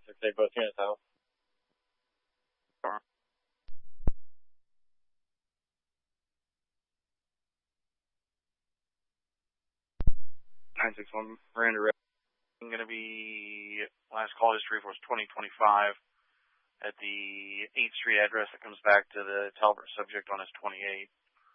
6-8, both units out. 961 Miranda Red. Going to be last call history for 2025 at the 8th Street address that comes back to the Talbert subject on his 28.